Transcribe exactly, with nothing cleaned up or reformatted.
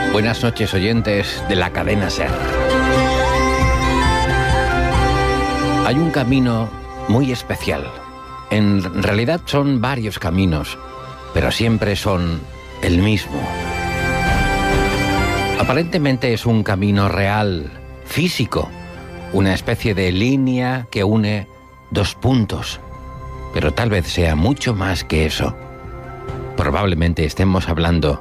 Buenas noches, oyentes de la cadena SER. Hay un camino muy especial. En realidad son varios caminos, pero siempre son el mismo. Aparentemente es un camino real, físico, una especie de línea que une dos puntos, pero tal vez sea mucho más que eso. Probablemente estemos hablando